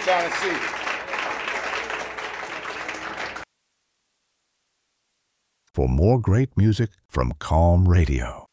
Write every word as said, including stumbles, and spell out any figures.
trying to see. For more great music from Calm Radio,